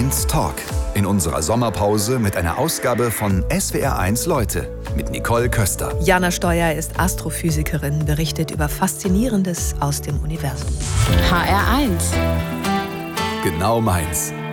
SWR1 Talk. In unserer Sommerpause mit einer Ausgabe von SWR1 Leute mit Nicole Köster. Jana Steuer ist Astrophysikerin, berichtet über Faszinierendes aus dem Universum. HR1. Genau meins.